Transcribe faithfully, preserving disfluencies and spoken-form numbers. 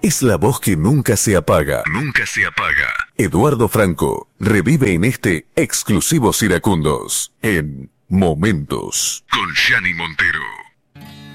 Es la voz que nunca se apaga. Nunca se apaga. Eduardo Franco revive en este exclusivos Iracundos en Momentos con Gianni Montero.